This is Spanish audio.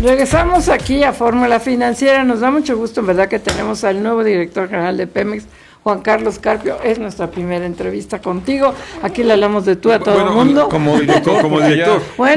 Regresamos aquí a Fórmula Financiera. Nos da mucho gusto, en verdad, que tenemos al nuevo director general de Pemex, Juan Carlos Carpio. Es nuestra primera entrevista contigo. Aquí le hablamos de tú a todo el mundo. Como director. Bueno,